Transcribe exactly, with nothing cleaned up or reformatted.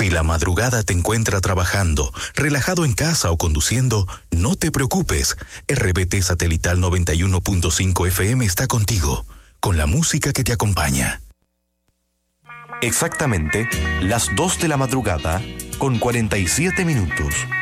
Si la madrugada te encuentra trabajando, relajado en casa o conduciendo, no te preocupes. R B T Satelital noventa y uno punto cinco F M está contigo, con la música que te acompaña. Exactamente las dos de la madrugada con cuarenta y siete minutos.